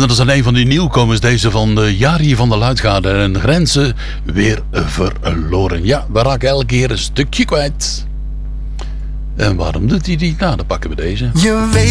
dat is dan een van die nieuwkomers. Deze van de Jari van der Luitgade. En grenzen weer verloren. Ja, we raken elke keer een stukje kwijt. En waarom doet hij die? Nou, dan pakken we deze. Je weet